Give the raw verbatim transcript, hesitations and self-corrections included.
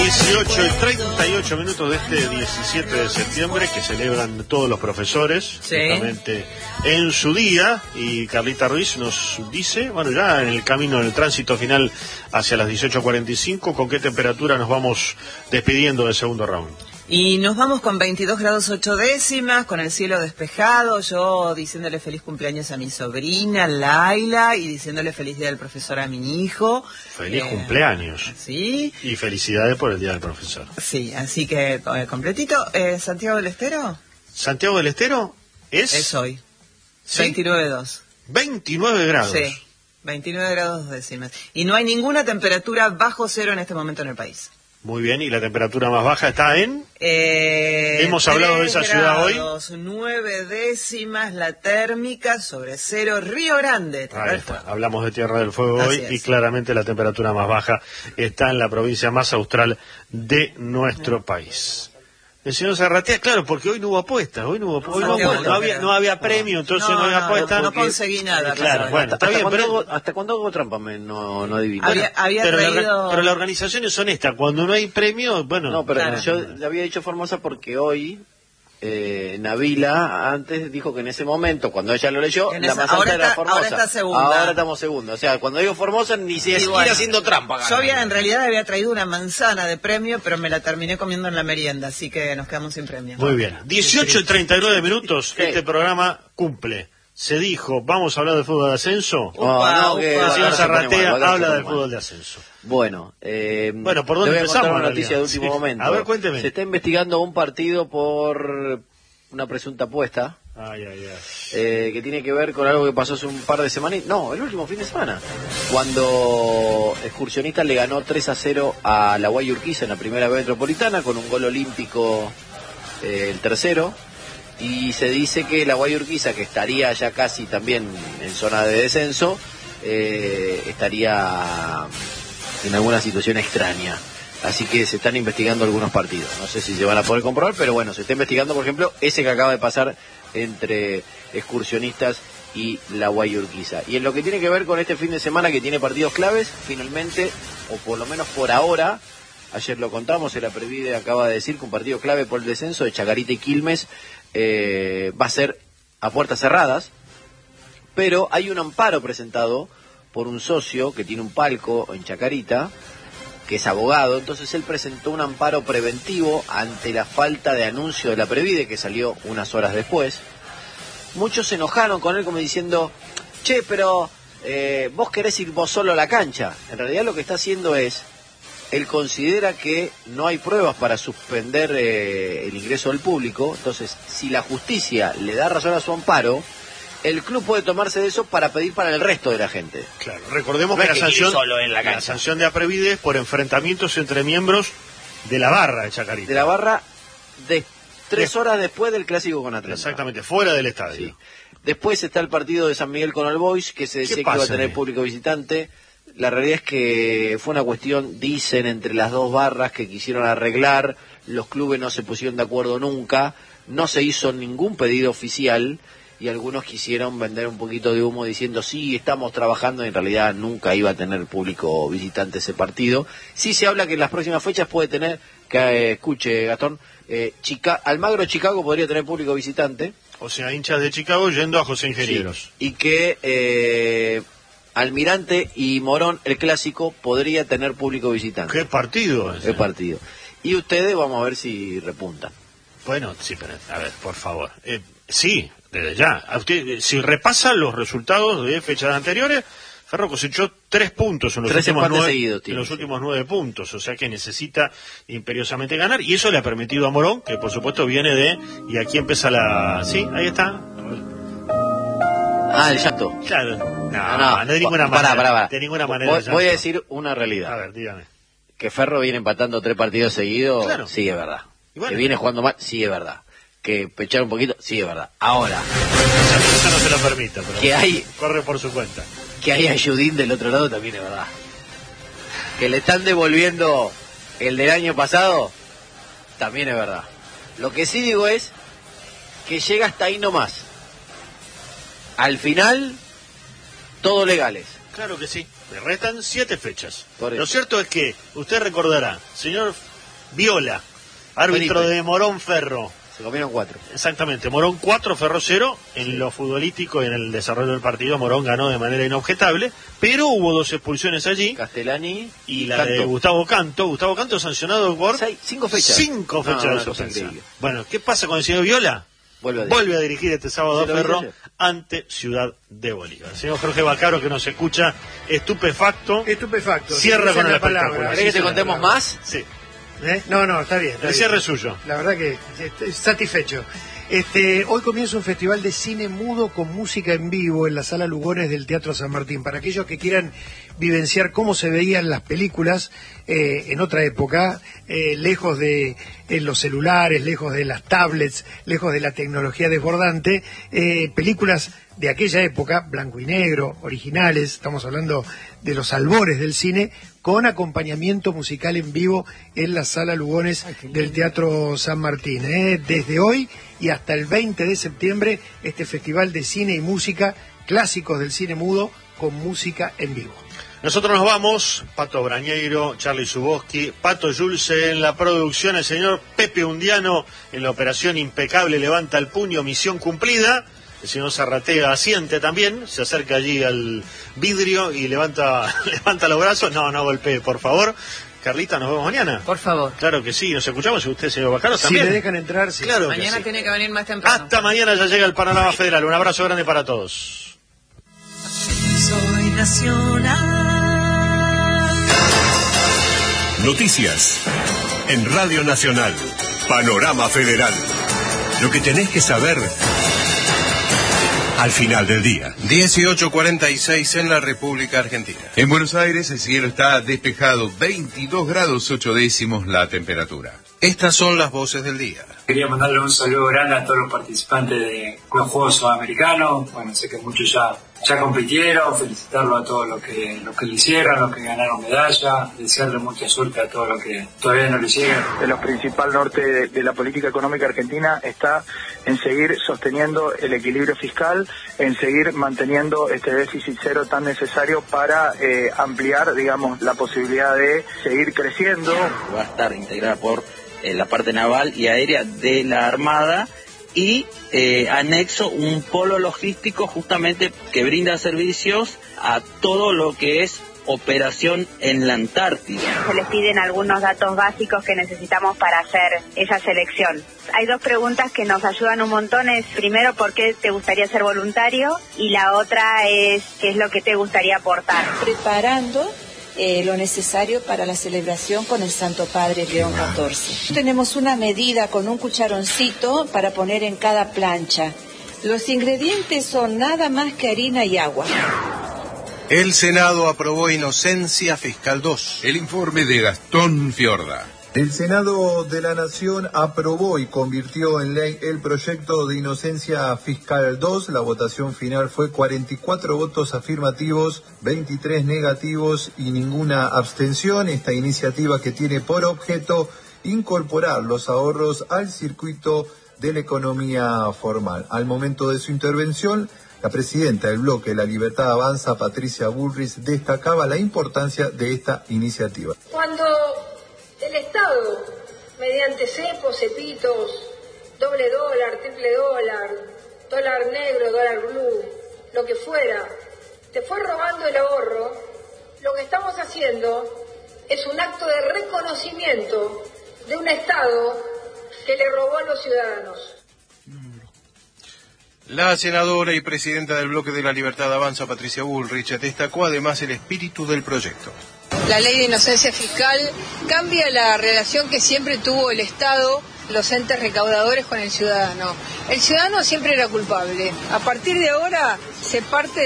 dieciocho y treinta y ocho minutos de este diecisiete de septiembre, que celebran todos los profesores, sí, justamente en su día, y Carlita Ruiz nos dice, bueno, ya en el camino, en el tránsito final hacia las dieciocho cuarenta y cinco, ¿con qué temperatura nos vamos despidiendo del segundo round? Y nos vamos con veintidós grados ocho décimas, con el cielo despejado, yo diciéndole feliz cumpleaños a mi sobrina, Laila, y diciéndole feliz día del profesor a mi hijo. Feliz eh, cumpleaños. Sí. Y felicidades por el día del profesor. Sí, así que eh, completito. Eh, ¿Santiago del Estero? ¿Santiago del Estero? Es, es hoy. ¿Sí? veintinueve dos. veintinueve grados. Sí, veintinueve grados dos décimas. Y no hay ninguna temperatura bajo cero en este momento en el país. Muy bien, y la temperatura más baja está en... Eh, Hemos hablado de esa ciudad hoy. nueve décimas la térmica sobre cero, Río Grande. Ahí está. Hablamos de Tierra del Fuego Así hoy es. Y claramente la temperatura más baja está en la provincia más austral de nuestro país. El señor Zarratea, claro, porque hoy no hubo apuestas, hoy no hubo, hoy no, hubo, no había, no había premio, entonces no, no había apuestas. No, no conseguí nada. Claro, pero, bueno, está ¿Hasta, bien, cuando pero... hago, ¿Hasta cuándo hago trampa? Me, no, no adivino. Había, había pero, traído... la, pero la organización es honesta, cuando no hay premio, bueno... No, pero claro. yo le había dicho Formosa porque hoy eh, Nabila antes dijo que en ese momento, cuando ella lo leyó, En la esa- más ahora alta era está- Formosa. ahora está segunda. Ahora estamos segunda. O sea, cuando digo Formosa ni siquiera bueno, haciendo trampa. Gana. Yo había, en realidad había traído una manzana de premio, pero me la terminé comiendo en la merienda, así que nos quedamos sin premio. Muy bien. dieciocho y treinta y nueve minutos, Sí. este programa cumple. Se dijo, vamos a hablar de fútbol de ascenso. No, no, Upa, que upa. El señor Valera se pone Zarratea mal, Valera se habla pone del mal. fútbol de ascenso. Bueno, eh, Bueno, ¿por dónde te voy a empezamos, contar una en noticia de realidad? último Sí. momento. A ver, cuénteme. Se está investigando un partido por una presunta apuesta. Ay, ay, ay. Eh, que tiene que ver con algo que pasó hace un par de semanas, no, el último fin de semana, cuando Excursionistas le ganó tres a cero a la Guayurquiza en la primera B metropolitana con un gol olímpico, eh, el tercero, y se dice que la Guayurquiza, que estaría ya casi también en zona de descenso, eh, estaría en alguna situación extraña. Así que se están investigando algunos partidos. No sé si se van a poder comprobar, pero bueno, se está investigando, por ejemplo, ese que acaba de pasar entre Excursionistas y la Guayurquiza. Y en lo que tiene que ver con este fin de semana que tiene partidos claves, finalmente, o por lo menos por ahora, ayer lo contamos, el Aprevide acaba de decir que un partido clave por el descenso de Chacarita y Quilmes eh, va a ser a puertas cerradas, pero hay un amparo presentado por un socio que tiene un palco en Chacarita, que es abogado, entonces él presentó un amparo preventivo ante la falta de anuncio de la Previde, que salió unas horas después. Muchos se enojaron con él como diciendo, che, pero eh, vos querés ir vos solo a la cancha. En realidad lo que está haciendo es, él considera que no hay pruebas para suspender eh, el ingreso del público, entonces si la justicia le da razón a su amparo, el club puede tomarse de eso para pedir para el resto de la gente. Claro, recordemos No que, es la, que sanción, ir solo en la la cancha. sanción de Aprevide es por enfrentamientos entre miembros de la barra de Chacarita. De la barra de tres horas después del clásico con Atlanta. Exactamente, fuera del estadio. Sí. Después está el partido de San Miguel con All Boys, que se decía que iba a pasa tener ahí? público visitante. La realidad es que fue una cuestión, dicen, entre las dos barras que quisieron arreglar. Los clubes no se pusieron de acuerdo nunca. No se hizo ningún pedido oficial. Y algunos quisieron vender un poquito de humo diciendo, sí, estamos trabajando. Y en realidad nunca iba a tener público visitante ese partido. Sí se habla que en las próximas fechas puede tener, que eh, escuche Gastón, eh, Chica Almagro Chicago podría tener público visitante. O sea, hinchas de Chicago yendo a José Ingenieros. Sí. Y que eh, Almirante y Morón, el clásico, podría tener público visitante. ¿Qué partido es? ¿Qué partido? Y ustedes vamos a ver si repuntan. Bueno, sí, pero a ver, por favor. Eh, sí, desde ya. A usted, si repasan los resultados de fechas anteriores, Ferro cosechó tres puntos en los, Tres últimos empates nueve, seguidos en tiene, los sí. últimos nueve puntos. O sea que necesita imperiosamente ganar. Y eso le ha permitido a Morón, que por supuesto viene de... Y aquí empieza la... Sí, ahí está. Ah, el llanto. Claro. No, No, no, no, de ninguna pará, manera. pará, pará. De ninguna manera. Voy, ya voy a no. decir una realidad. A ver, dígame. Que Ferro viene empatando tres partidos seguidos, Claro. sí es verdad. Y bueno. Que viene jugando mal, sí es verdad. Que pechar un poquito, sí es verdad. Ahora, Esa, esa no se lo permite, pero que hay, corre por su cuenta. que hay ayudín del otro lado también es verdad. Que le están devolviendo el del año pasado, también es verdad. Lo que sí digo es que llega hasta ahí nomás. Al final, todo legales. Claro que sí. Le restan siete fechas. Por Lo eso. cierto es que, usted recordará, señor Viola, árbitro Felipe. de Morón Ferro. Se comieron cuatro. Exactamente, Morón cuatro, Ferro cero. En sí. Lo futbolístico y en el desarrollo del partido, Morón ganó de manera inobjetable, pero hubo dos expulsiones allí. Castellani y, y la Canto. de Gustavo Canto. Gustavo Canto sancionado por Seis, cinco fechas. Cinco fechas no, no, de suspensión. Bueno, ¿qué pasa con el señor Viola? Vuelve a dirigir, Vuelve a dirigir este sábado a Ferro ante Ciudad de Bolívar. El señor Jorge Bacaro, que nos escucha estupefacto. Estupefacto. Cierra con la palabra. ¿Querés que te contemos más? Sí. ¿Eh? No, no, está bien. Está el bien. cierre es suyo. La verdad que estoy satisfecho. Este, hoy comienza un festival de cine mudo con música en vivo en la Sala Lugones del Teatro San Martín. Para aquellos que quieran vivenciar cómo se veían las películas eh, en otra época, eh, lejos de eh, los celulares, lejos de las tablets, lejos de la tecnología desbordante, eh, películas de aquella época, blanco y negro, originales, estamos hablando de los albores del cine, con acompañamiento musical en vivo en la Sala Lugones del Teatro San Martín. ¿eh? Desde hoy y hasta el veinte de septiembre, este festival de cine y música, clásicos del cine mudo, con música en vivo. Nosotros nos vamos, Pato Brañeiro, Charlie Zuboski, Pato Yulce en la producción, el señor Pepe Undiano en la operación impecable, levanta el puño, misión cumplida. El señor Zarratea asiente también, se acerca allí al vidrio y levanta levanta los brazos. No, no golpee, por favor. Carlita, nos vemos mañana. Por favor. Claro que sí, nos escuchamos y usted, señor Bacaro, también. Si me dejan entrar, sí. Claro mañana sí. Tiene que venir más temprano. Hasta mañana ya llega el Panorama Federal. Un abrazo grande para todos. Soy nacional. Noticias en Radio Nacional. Panorama Federal. Lo que tenés que saber al final del día. dieciocho cuarenta y seis en la República Argentina. En Buenos Aires el cielo está despejado, veintidós grados ocho décimos la temperatura. Estas son las voces del día. Quería mandarle un saludo grande a todos los participantes de los Juegos Sudamericanos. Bueno, sé que muchos ya, ya compitieron, felicitarlo a todos los que, los que lo hicieron, los que ganaron medalla, desearle mucha suerte a todos los que todavía no lo hicieron. El principal norte de, de la política económica argentina está en seguir sosteniendo el equilibrio fiscal, en seguir manteniendo este déficit cero tan necesario para eh, ampliar, digamos, la posibilidad de seguir creciendo. Va a estar integrada por eh, la parte naval y aérea de la Armada y eh, anexo un polo logístico justamente que brinda servicios a todo lo que es operación en la Antártida. Se les piden algunos datos básicos que necesitamos para hacer esa selección. Hay dos preguntas que nos ayudan un montón. Es primero, ¿por qué te gustaría ser voluntario? Y la otra es, ¿qué es lo que te gustaría aportar? Preparando eh, lo necesario para la celebración con el Santo Padre León catorce. Tenemos una medida con un cucharoncito para poner en cada plancha. Los ingredientes son nada más que harina y agua. El Senado aprobó Inocencia Fiscal dos. El informe de Gastón Fiorda. El Senado de la Nación aprobó y convirtió en ley el proyecto de Inocencia Fiscal dos. La votación final fue cuarenta y cuatro votos afirmativos, veintitrés negativos y ninguna abstención. Esta iniciativa que tiene por objeto incorporar los ahorros al circuito de la economía formal. Al momento de su intervención, la presidenta del bloque La Libertad Avanza, Patricia Bullrich, destacaba la importancia de esta iniciativa. Cuando el Estado, mediante cepos, cepitos, doble dólar, triple dólar, dólar negro, dólar blue, lo que fuera, te fue robando el ahorro, lo que estamos haciendo es un acto de reconocimiento de un Estado que le robó a los ciudadanos. La senadora y presidenta del bloque de La Libertad Avanza, Patricia Bullrich, destacó además el espíritu del proyecto. La ley de inocencia fiscal cambia la relación que siempre tuvo el Estado, los entes recaudadores con el ciudadano. El ciudadano siempre era culpable. A partir de ahora se parte